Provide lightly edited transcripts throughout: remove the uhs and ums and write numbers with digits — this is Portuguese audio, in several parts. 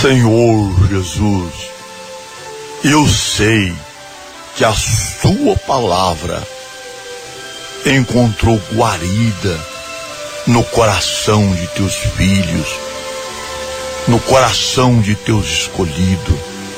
Senhor Jesus, eu sei que a sua palavra encontrou guarida no coração de teus filhos, no coração de teus escolhidos.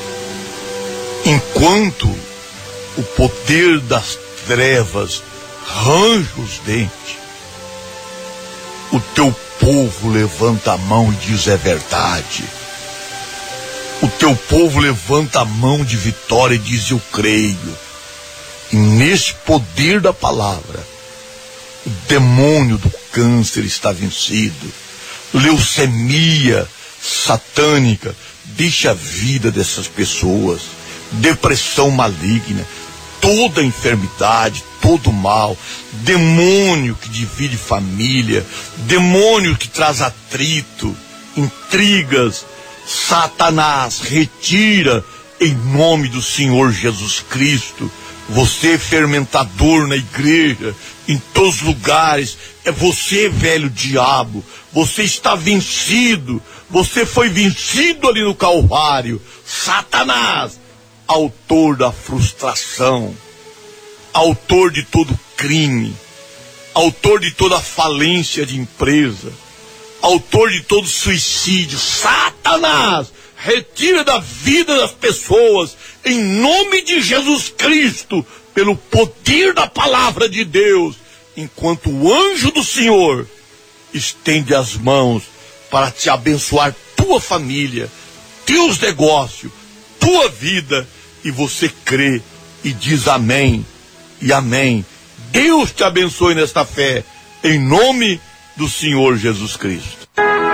Enquanto o poder das trevas range os dentes, o teu povo levanta a mão e diz: é verdade. O teu povo levanta a mão de vitória e diz: eu creio. E nesse poder da palavra, o demônio do câncer está vencido. Leucemia satânica deixa a vida dessas pessoas. Depressão maligna, toda enfermidade, todo mal, demônio que divide família, demônio que traz atrito, intrigas, Satanás, retira em nome do Senhor Jesus Cristo. Você, fermentador na igreja, em todos os lugares, é você, velho diabo. Você está vencido. Você foi vencido ali no Calvário. Satanás, autor da frustração, autor de todo crime, autor de toda falência de empresa, autor de todo suicídio. Satanás, retira da vida das pessoas, em nome de Jesus Cristo, pelo poder da palavra de Deus, enquanto o anjo do Senhor estende as mãos para te abençoar, tua família, teus negócios, tua vida, e você crê e diz amém e amém. Deus te abençoe nesta fé, em nome do Senhor Jesus Cristo.